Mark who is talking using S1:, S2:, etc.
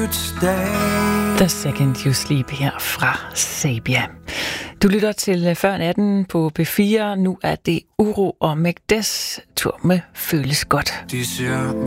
S1: The Second You Sleep her fra Sabia. Du lytter til Før Natten på P4. Nu er det Uro og Magdes tur med Føles Godt.
S2: De ser